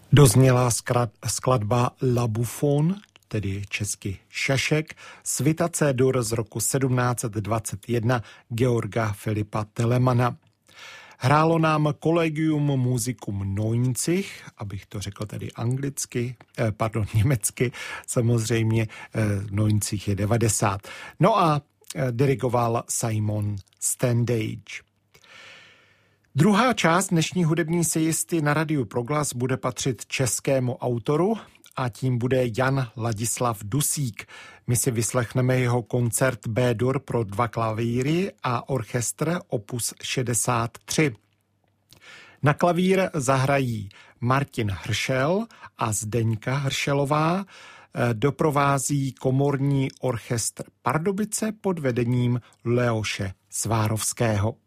Dozněla skladba La Bouffon, tedy česky Šašek, svita C-dur z roku 1721 Georga Filipa Telemana. Hrálo nám Collegium Musicum 90, abych to řekl tedy německy, samozřejmě 90 je 90. No a dirigoval Simon Standage. Druhá část dnešní hudební sejisty na Radiu Proglas bude patřit českému autoru a tím bude Jan Ladislav Dusík. My si vyslechneme jeho koncert B-dur pro 2 klavíry a orchestr opus 63. Na klavír zahrají Martin Hršel a Zdeňka Hršelová, doprovází komorní orchestr Pardubice pod vedením Leoše Svárovského.